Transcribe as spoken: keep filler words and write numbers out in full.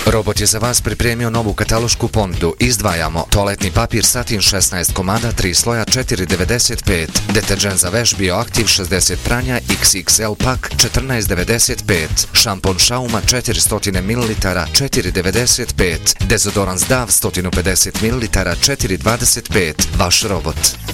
Robot je za vas pripremio novu katalošku ponudu. Izdvajamo toaletni papir Satin šesnaest komada, tri sloja, četiri devedeset pet. Deterđent za veš Bioaktiv šezdeset pranja, iks iks el pak, četrnaest devedeset pet. Šampon Šauma četiristo mililitara, četiri devedeset pet. Dezodorans Dav sto pedeset mililitara, četiri dvadeset pet. Vaš robot.